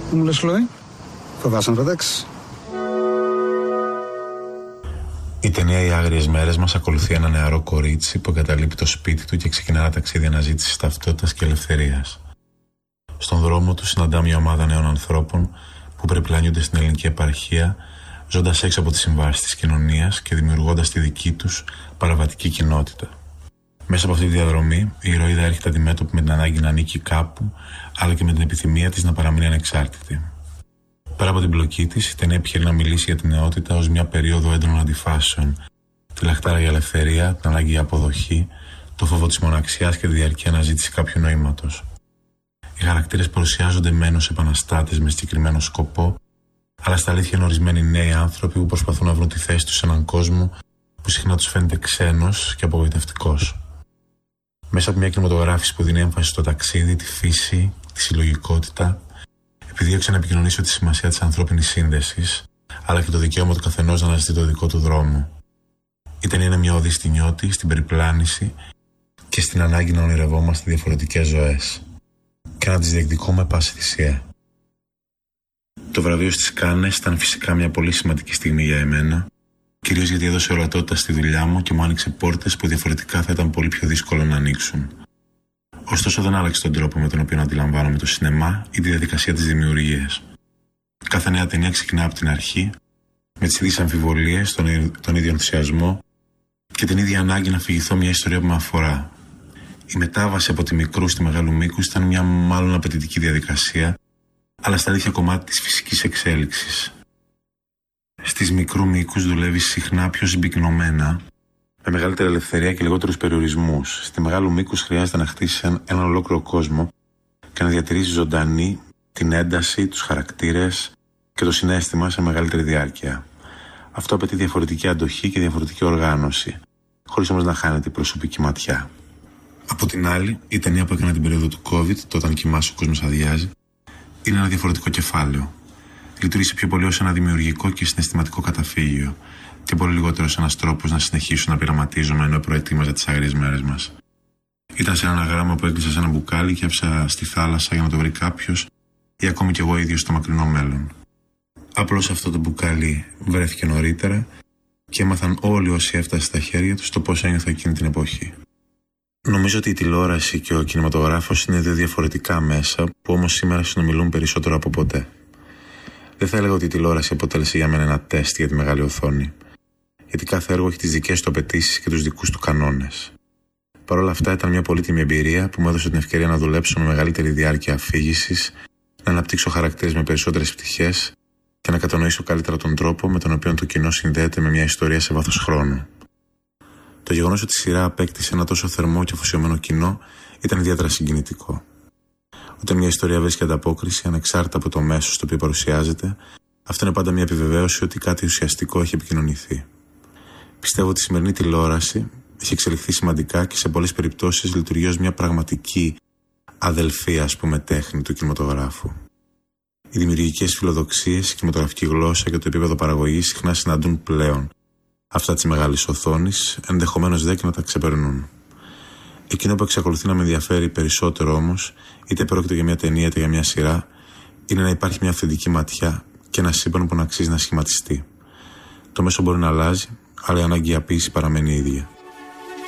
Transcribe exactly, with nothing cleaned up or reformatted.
Μου λες, Χλόι, φοβάσαι να πετάξεις? Η ταινία «Οι Άγριες Μέρες» μας ακολουθεί ένα νεαρό κορίτσι που εγκαταλείπει το σπίτι του και ξεκινά ένα ταξίδι αναζήτησης ταυτότητας και ελευθερίας. Στον δρόμο του συναντά μια ομάδα νέων ανθρώπων που περιπλανιούνται στην ελληνική επαρχία, ζώντας έξω από τις συμβάσεις της κοινωνίας και δημιουργώντας τη δική τους παραβατική κοινότητα. Μέσα από αυτή τη διαδρομή, η ηρωίδα έρχεται αντιμέτωπη με την ανάγκη να ανήκει κάπου, αλλά και με την επιθυμία της να παραμείνει ανεξάρτητη. Πέρα από την πλοκή της, η ταινία επιχειρεί να μιλήσει για την νεότητα ως μια περίοδο έντονων αντιφάσεων, τη λαχτάρα για ελευθερία, την ανάγκη για αποδοχή, το φόβο της μοναξιάς και τη διαρκή αναζήτηση κάποιου νοήματος. Οι χαρακτήρες παρουσιάζονται μεν ως επαναστάτες με συγκεκριμένο σκοπό, αλλά στα αλήθεια είναι ορισμένοι νέοι άνθρωποι που προσπαθούν να βρουν τη θέση τους σε έναν κόσμο που συχνά τους φαίνεται ξένος και απογοητευτικός. Μέσα από μια κινηματογράφηση που δίνει έμφαση στο ταξίδι, τη φύση, τη συλλογικότητα, επιδίωξε να επικοινωνήσω τη σημασία της ανθρώπινης σύνδεσης, αλλά και το δικαίωμα του καθενός να αναζητεί το δικό του δρόμο. Η ταινία είναι μια οδή στη νιώτη, στην περιπλάνηση και στην ανάγκη να ονειρευόμαστε διαφορετικές ζωές και να τις διεκδικούμε πάση θυσία. Το βραβείο στις Κάνες ήταν φυσικά μια πολύ σημαντική στιγμή για εμένα, κυρίως γιατί έδωσε ορατότητα στη δουλειά μου και μου άνοιξε πόρτες που διαφορετικά θα ήταν πολύ πιο δύσκολο να ανοίξουν. Ωστόσο, δεν άλλαξε τον τρόπο με τον οποίο αντιλαμβάνομαι το σινεμά ή τη διαδικασία της δημιουργίας. Κάθε νέα ταινία ξεκινά από την αρχή, με τις ίδιες αμφιβολίες, τον, τον ίδιο ενθουσιασμό και την ίδια ανάγκη να αφηγηθώ μια ιστορία που με αφορά. Η μετάβαση από τη μικρού στη μεγάλου μήκους ήταν μια μάλλον απαιτητική διαδικασία, αλλά στα αλήθεια κομμάτι της φυσικής εξέλιξης. Στις μικρού μήκους δουλεύεις συχνά πιο συμπυκνωμένα, με μεγαλύτερη ελευθερία και λιγότερους περιορισμούς. Στη μεγάλου μήκους χρειάζεται να χτίσεις έναν ολόκληρο κόσμο και να διατηρήσεις ζωντανή την ένταση, τους χαρακτήρες και το συναίσθημα σε μεγαλύτερη διάρκεια. Αυτό απαιτεί διαφορετική αντοχή και διαφορετική οργάνωση, χωρίς όμως να χάνεται η προσωπική ματιά. Από την άλλη, η ταινία που έκανα την περίοδο του COVID, το όταν κοιμάσαι ο κόσμος αδειάζει, είναι ένα διαφορετικό κεφάλαιο. Λειτουργήσε πιο πολύ ως ένα δημιουργικό και συναισθηματικό καταφύγιο και πολύ λιγότερο ως ένας τρόπος να συνεχίσω να πειραματίζομαι ενώ προετοίμαζα τις άγριες μέρες μας. Ήταν σε ένα γράμμα που έκλεισα σε ένα μπουκάλι και άφησα στη θάλασσα για να το βρει κάποιος ή ακόμη κι εγώ ίδιος στο μακρινό μέλλον. Απλώς αυτό το μπουκάλι βρέθηκε νωρίτερα και έμαθαν όλοι όσοι έφτασε στα χέρια τους το πώς ένιωθα εκείνη την εποχή. Νομίζω ότι η τηλεόραση και ο κινηματογράφος είναι δύο διαφορετικά μέσα που όμως σήμερα συνομιλούν περισσότερο από ποτέ. Δεν θα έλεγα ότι η τηλεόραση αποτέλεσε για μένα ένα τεστ για τη μεγάλη οθόνη, γιατί κάθε έργο έχει τις δικές του απαιτήσεις και τους δικούς του κανόνες. Παρ' όλα αυτά, ήταν μια πολύτιμη εμπειρία που μου έδωσε την ευκαιρία να δουλέψω με μεγαλύτερη διάρκεια αφήγησης, να αναπτύξω χαρακτήρες με περισσότερες πτυχές και να κατανοήσω καλύτερα τον τρόπο με τον οποίο το κοινό συνδέεται με μια ιστορία σε βάθος χρόνου. Το γεγονός ότι η σειρά απέκτησε ένα τόσο θερμό και αφοσιωμένο κοινό ήταν ιδιαίτερα συγκινητικό. Όταν μια ιστορία βρίσκει ανταπόκριση, ανεξάρτητα από το μέσο στο οποίο παρουσιάζεται, αυτό είναι πάντα μια επιβεβαίωση ότι κάτι ουσιαστικό έχει επικοινωνηθεί. Πιστεύω ότι η σημερινή τηλεόραση έχει εξελιχθεί σημαντικά και σε πολλές περιπτώσεις λειτουργεί ως μια πραγματική αδελφή, ας πούμε, τέχνη του κινηματογράφου. Οι δημιουργικές φιλοδοξίες, η κινηματογραφική γλώσσα και το επίπεδο παραγωγής συχνά συναντούν πλέον αυτά της μεγάλης οθόνης, ενδεχομένως δε και να τα ξεπερνούν. Εκείνο που εξακολουθεί να με ενδιαφέρει περισσότερο όμως, είτε πρόκειται για μια ταινία είτε για μια σειρά, είναι να υπάρχει μια αυθεντική ματιά και ένα σύμπαν που να αξίζει να σχηματιστεί. Το μέσο μπορεί να αλλάζει, αλλά η ανάγκη για ποίηση παραμένει ίδια.